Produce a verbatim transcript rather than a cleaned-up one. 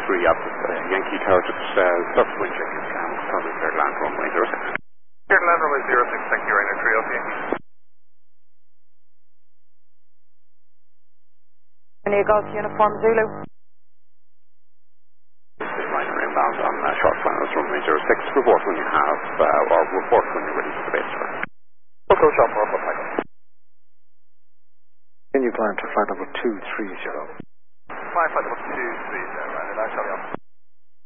three up uh, Yankee Tower to uh, surface wind check is um, probably cleared land runway zero six. Cleared land runway zero six, thank you, Ryanair three okay. Any Golf Uniform Zulu? Liner inbound on uh, short finals runway zero six. Report when you have, uh, or report when you're ready for the base turn. Local shop for upper cycle. Can you plan to flight level two three zero? Fly flight level two three zero, Ryanair, nice,